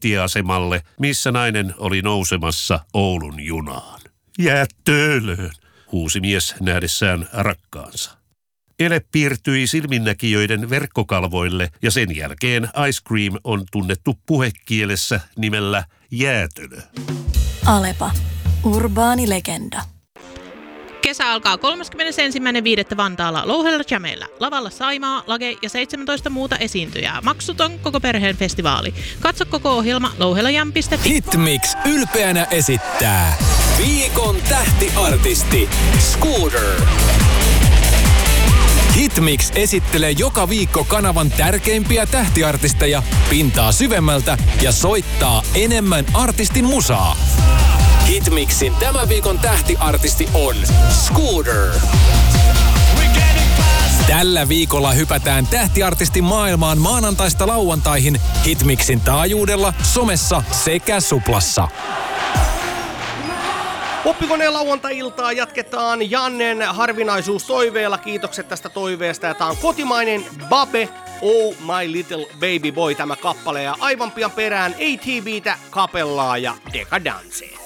rautatieasemalle, missä nainen oli nousemassa Oulun junaan. Jää töölöön, huusi mies nähdessään rakkaansa. Ele piirtyi silminnäkijöiden verkkokalvoille ja sen jälkeen Ice Cream on tunnettu puhekielessä nimellä jäätölö. Alepa. Urbaani legenda. Kesä alkaa 31.5. Vantaalla Louhella Jameillä. Lavalla Saimaa, Lage ja 17 muuta esiintyjää. Maksuton koko perheen festivaali. Katso koko ohjelma louhelajam.fi. Hitmix ylpeänä esittää viikon tähtiartisti Scooter. Hitmix esittelee joka viikko kanavan tärkeimpiä tähtiartisteja pintaa syvemmältä ja soittaa enemmän artistin musaa. Hitmixin tämän viikon tähtiartisti on Scooter. Tällä viikolla hypätään tähtiartistin maailmaan maanantaista lauantaihin Hitmixin taajuudella, somessa sekä Suplassa. Poppikoneen lauantai-iltaa jatketaan Jannen harvinaisuustoiveella. Kiitokset tästä toiveesta. Ja tää on kotimainen Babe, Oh My Little Baby Boy tämä kappale. Ja aivan pian perään ATVtä, Kapellaa ja Decadence.